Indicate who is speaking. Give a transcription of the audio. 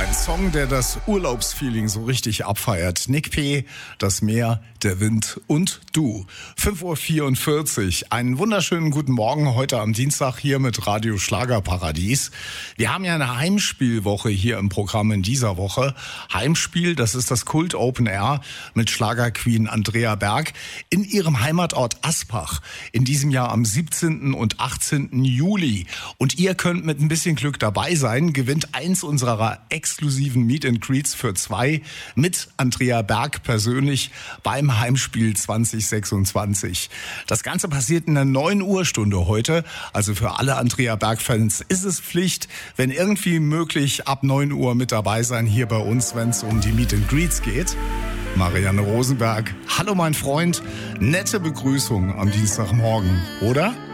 Speaker 1: Ein Song, der das Urlaubsfeeling so richtig abfeiert. Nick P., das Meer, der Wind und du. 5:44 Uhr. Einen wunderschönen guten Morgen heute am Dienstag hier mit Radio Schlagerparadies. Wir haben ja eine Heimspielwoche hier im Programm in dieser Woche. Heimspiel, das ist das Kult Open Air mit Schlagerqueen Andrea Berg in ihrem Heimatort Aspach. In diesem Jahr am 17. und 18. Juli. Und ihr könnt mit ein bisschen Glück dabei sein, gewinnt eins unserer exklusiven Meet and Greets für 2 mit Andrea Berg persönlich beim Heimspiel 2026. Das Ganze passiert in der 9 Uhr Stunde heute. Also für alle Andrea Berg-Fans ist es Pflicht, wenn irgendwie möglich, ab 9 Uhr mit dabei sein hier bei uns, wenn es um die Meet and Greets geht. Marianne Rosenberg, hallo mein Freund, nette Begrüßung am Dienstagmorgen, oder?